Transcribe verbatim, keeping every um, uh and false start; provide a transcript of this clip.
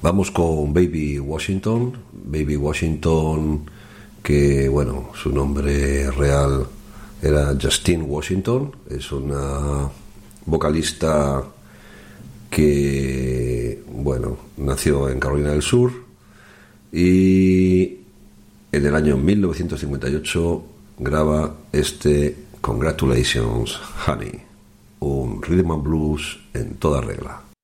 Vamos con Baby Washington. Baby Washington, que bueno, su nombre real era Justine Washington. Es una vocalista que, bueno, nació en Carolina del Sur y en el año mil novecientos cincuenta y ocho graba este Congratulations Honey, un rhythm and blues en toda regla.